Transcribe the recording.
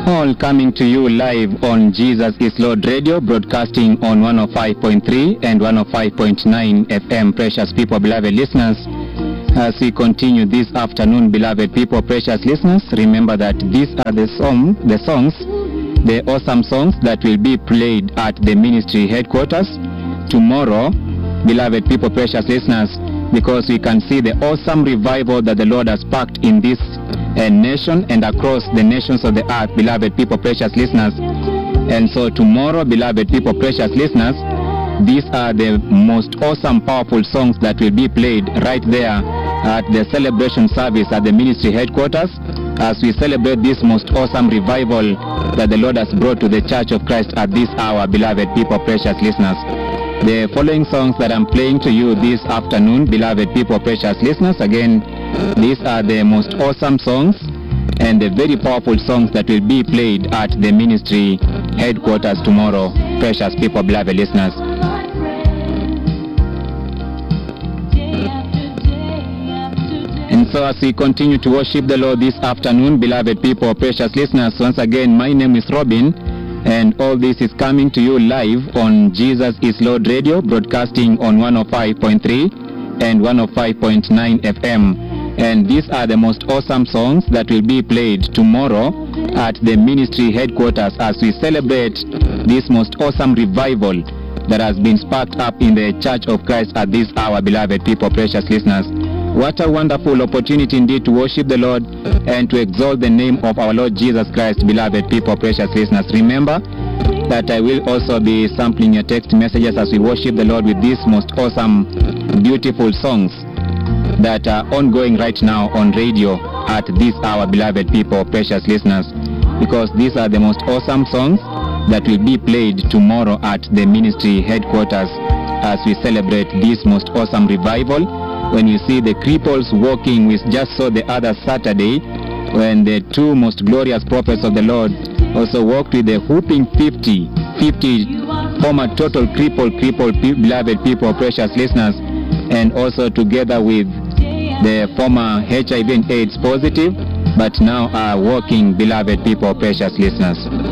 All coming to you live on Jesus is Lord Radio, broadcasting on 105.3 and 105.9 FM. Precious people, beloved listeners, as we continue this afternoon, beloved people, precious listeners, remember that these are the awesome songs that will be played at the ministry headquarters tomorrow, beloved people, precious listeners, because we can see the awesome revival that the Lord has packed in this nation and across the nations of the earth, beloved people, precious listeners. And so tomorrow, beloved people, precious listeners, these are the most awesome, powerful songs that will be played right there at the celebration service at the ministry headquarters as we celebrate this most awesome revival that the Lord has brought to the Church of Christ at this hour, beloved people, precious listeners. The following songs that I'm playing to you this afternoon, beloved people, precious listeners, again, these are the most awesome songs and the very powerful songs that will be played at the ministry headquarters tomorrow, precious people, beloved listeners. And so as we continue to worship the Lord this afternoon, beloved people, precious listeners, once again, my name is Robin, and all this is coming to you live on Jesus is Lord Radio, broadcasting on 105.3 and 105.9 FM. And these are the most awesome songs that will be played tomorrow at the ministry headquarters as we celebrate this most awesome revival that has been sparked up in the Church of Christ at this hour, beloved people, precious listeners. What a wonderful opportunity indeed to worship the Lord and to exalt the name of our Lord Jesus Christ, beloved people, precious listeners. Remember that I will also be sampling your text messages as we worship the Lord with these most awesome, beautiful songs that are ongoing right now on radio at this hour, beloved people, precious listeners, because these are the most awesome songs that will be played tomorrow at the ministry headquarters as we celebrate this most awesome revival. When you see the cripples walking, we just saw the other Saturday when the two most glorious prophets of the Lord also walked with the whooping 50 former total crippled beloved people, precious listeners, and also together with the former HIV and AIDS positive, but now are walking, beloved people, precious listeners.